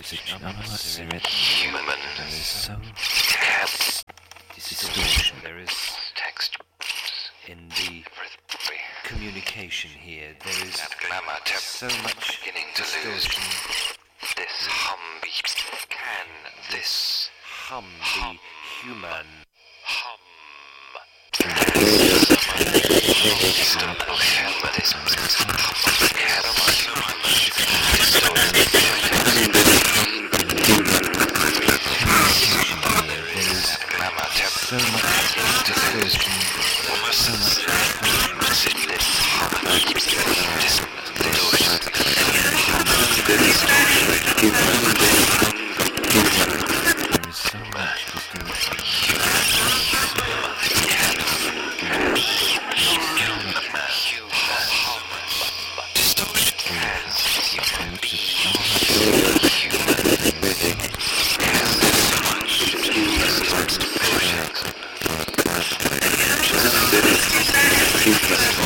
human. There is so distortion. There is text in the communication here. There is so much distortion. This hum be can this hum be human? Hum. So much distortion, so much